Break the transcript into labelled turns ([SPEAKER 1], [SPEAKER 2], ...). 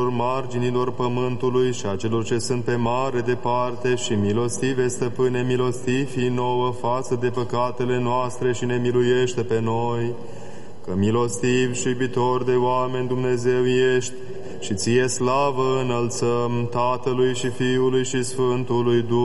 [SPEAKER 1] marginilor pământului și a celor ce sunt pe mare departe și milostive, Stăpâne, milostiv fii nouă față de păcatele noastre și ne miluiește pe noi, că milostiv și iubitor de oameni Dumnezeu ești și ție slavă înălțăm Tatălui și Fiului și Sfântului Duh.